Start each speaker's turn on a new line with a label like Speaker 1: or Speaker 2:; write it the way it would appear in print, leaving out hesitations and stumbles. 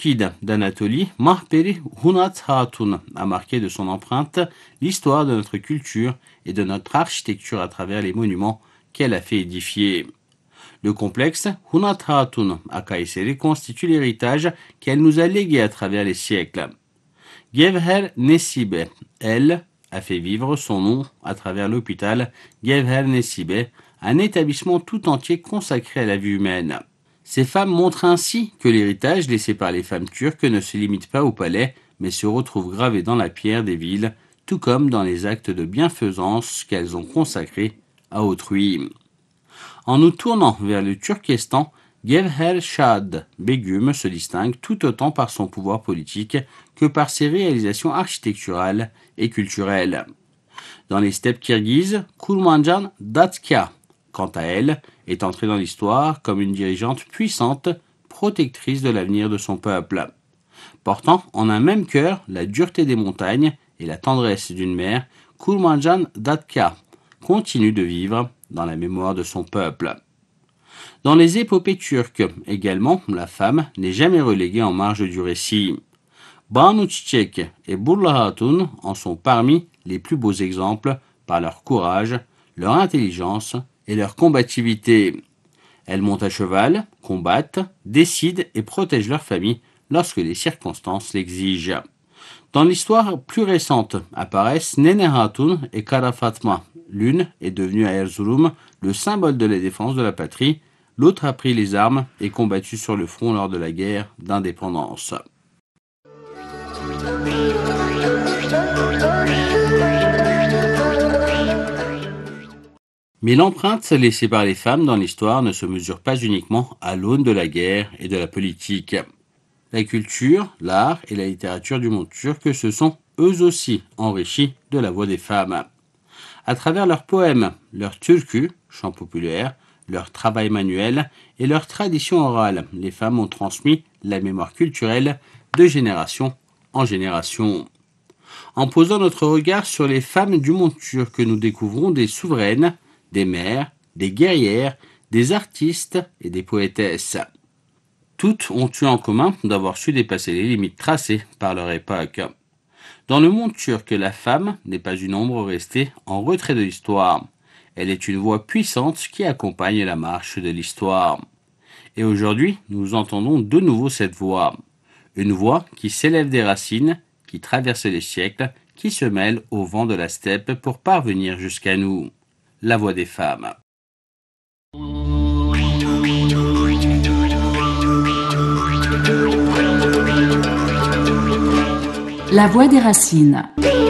Speaker 1: intrépide d'Anatolie, Mahperi Hunat Hatun a marqué de son empreinte l'histoire de notre culture et de notre architecture à travers les monuments qu'elle a fait édifier. Le complexe Hunat Hatun à Kayseri constitue l'héritage qu'elle nous a légué à travers les siècles. Gevher Nesibe, elle, a fait vivre son nom à travers l'hôpital Gevher Nesibe, un établissement tout entier consacré à la vie humaine. Ces femmes montrent ainsi que l'héritage laissé par les femmes turques ne se limite pas au palais, mais se retrouve gravé dans la pierre des villes, tout comme dans les actes de bienfaisance qu'elles ont consacrés à autrui. En nous tournant vers le Turkestan, Gevher Shad Begum se distingue tout autant par son pouvoir politique que par ses réalisations architecturales et culturelles. Dans les steppes kirghizes, Kurmanjan Datkia, quant à elle, est entrée dans l'histoire comme une dirigeante puissante, protectrice de l'avenir de son peuple. Portant en un même cœur la dureté des montagnes et la tendresse d'une mère, Kurmanjan Datkia continue de vivre dans la mémoire de son peuple. Dans les épopées turques également, la femme n'est jamais reléguée en marge du récit. Banu Çiçek et Burla Hatun en sont parmi les plus beaux exemples par leur courage, leur intelligence et leur combativité. Elles montent à cheval, combattent, décident et protègent leur famille lorsque les circonstances l'exigent. Dans l'histoire plus récente apparaissent Nene Hatun et Kara Fatma. L'une est devenue à Erzurum le symbole de la défense de la patrie, l'autre a pris les armes et combattu sur le front lors de la guerre d'indépendance. Mais l'empreinte laissée par les femmes dans l'histoire ne se mesure pas uniquement à l'aune de la guerre et de la politique. La culture, l'art et la littérature du monde turc se sont eux aussi enrichis de la voix des femmes. À travers leurs poèmes, leurs türkü, chants populaires, leur travail manuel et leur tradition orale, les femmes ont transmis la mémoire culturelle de génération en génération. En posant notre regard sur les femmes du monde turc, nous découvrons des souveraines, des mères, des guerrières, des artistes et des poétesses. Toutes ont eu en commun d'avoir su dépasser les limites tracées par leur époque. Dans le monde turc, la femme n'est pas une ombre restée en retrait de l'histoire. Elle est une voix puissante qui accompagne la marche de l'histoire. Et aujourd'hui, nous entendons de nouveau cette voix. Une voix qui s'élève des racines, qui traverse les siècles, qui se mêle au vent de la steppe pour parvenir jusqu'à nous. La voix des femmes.
Speaker 2: La voix des racines.